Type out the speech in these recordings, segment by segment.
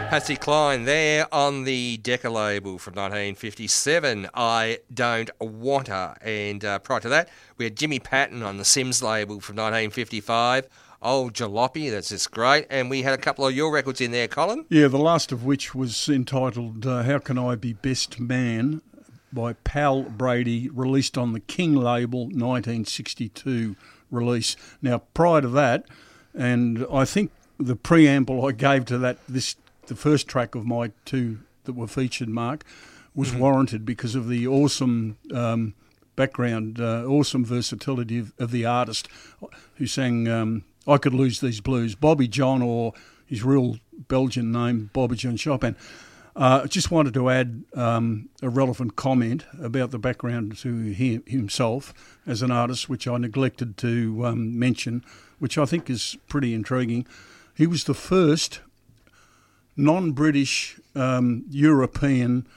Patsy Cline there on the Decca label from 1957, I Don't Want Her. And prior to that, we had Jimmy Patton on the Sims label from 1955, Old Jalopy, that's just great. And we had a couple of your records in there, Colin. Yeah, the last of which was entitled How Can I Be Best Man by Pal Brady, released on the King label, 1962 release. Now, prior to that, and I think the preamble I gave to that, the first track of my two that were featured, Mark, was warranted because of the awesome background, awesome versatility of the artist who sang I Could Lose These Blues, Bobby John, or his real Belgian name, Bobby John Chopin. I just wanted to add a relevant comment about the background to himself as an artist, which I neglected to mention, which I think is pretty intriguing. He was the first non-British European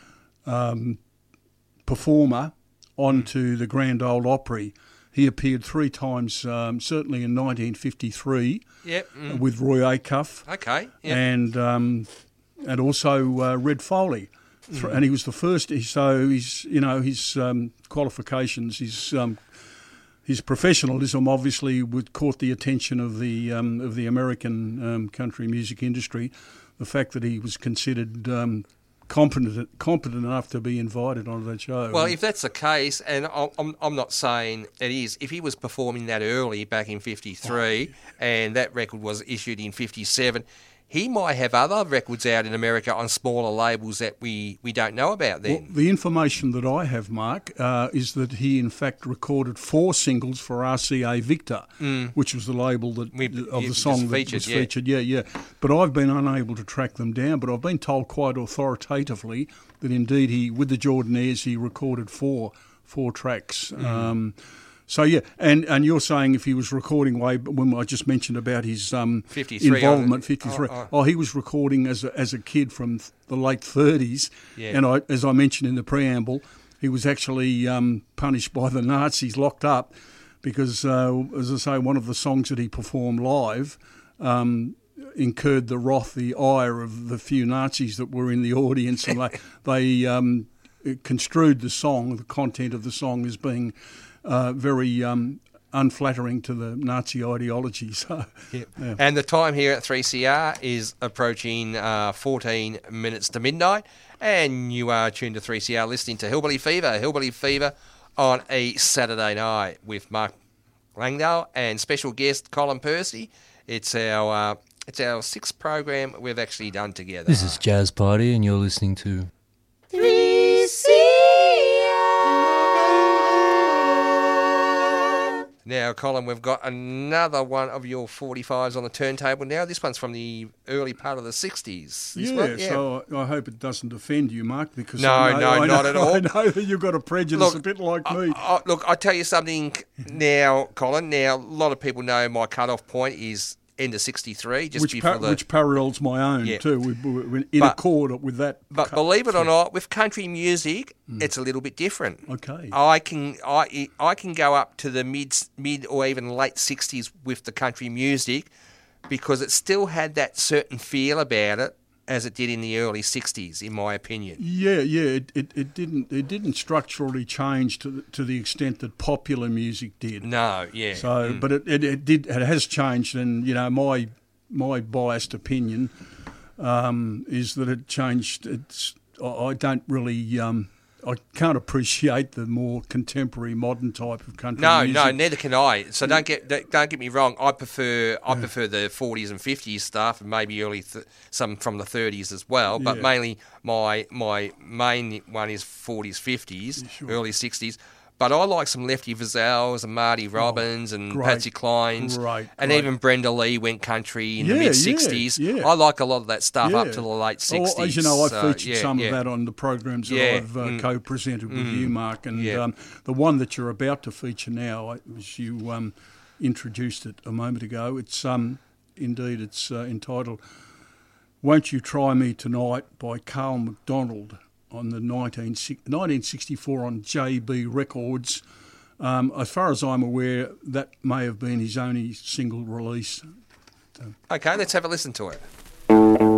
performer onto the Grand Ole Opry. He appeared three times, certainly in 1953, with Roy Acuff, and also Red Foley, and he was the first. So his qualifications, his professionalism obviously caught the attention of the American country music industry. The fact that he was considered competent enough to be invited onto that show. Well, if that's the case, and I'm not saying it is, if he was performing that early back in 53 and that record was issued in 57, he might have other records out in America on smaller labels that we don't know about then. Well, the information that I have, Mark, is that he in fact recorded 4 singles for RCA Victor, which was the label of the song that was featured. Yeah. But I've been unable to track them down, but I've been told quite authoritatively that indeed he, with the Jordanaires, he recorded four tracks. So, yeah, and you're saying if he was recording when I just mentioned about his involvement, 53. He was recording as a kid from the late 30s. Yeah. And as I mentioned in the preamble, he was actually punished by the Nazis, locked up, because, as I say, one of the songs that he performed live incurred the wrath, the ire of the few Nazis that were in the audience, and they construed the song, the content of the song, as being very unflattering to the Nazi ideology. So, yeah. And the time here at 3CR is approaching 14 minutes to midnight, and you are tuned to 3CR listening to Hillbilly Fever on a Saturday night with Mark Langdale and special guest Colin Percy. It's our 6th program we've actually done together. This is Jazz Party, and you're listening to 3CR. Now, Colin, we've got another one of your 45s on the turntable now. This one's from the early part of the 60s. So I hope it doesn't offend you, Mark, because not at all. I know that you've got a prejudice a bit like me. Look, I tell you something now, Colin. Now, a lot of people know my cut-off point is end of 63. Which parallels my own, too. We're in accord with that. But believe it or not, with country music, it's a little bit different. Okay. I can go up to the mid or even late 60s with the country music because it still had that certain feel about it as it did in the early 60s, in my opinion. Yeah, it didn't structurally change to the extent that popular music did. No, yeah. So, but it has changed, and my biased opinion is that it changed. I don't really. I can't appreciate the more contemporary, modern type of country music. No, neither can I. So don't get me wrong. I prefer the 40s and 50s stuff, and maybe early some from the 30s as well. But mainly my main one is 40s, 50s, early 60s. But I like some Lefty Frizzell's and Marty Robbins and Patsy Cline's. And even Brenda Lee went country in the mid-60s. Yeah. I like a lot of that stuff up to the late 60s. Well, as you know, I've featured some of that on the programs that I've co-presented with you, Mark. And the one that you're about to feature now, as you introduced it a moment ago, it's entitled Won't You Try Me Tonight by Carl McDonald, on the 1964 on JB Records. As far as I'm aware, that may have been his only single release. Okay, let's have a listen to it.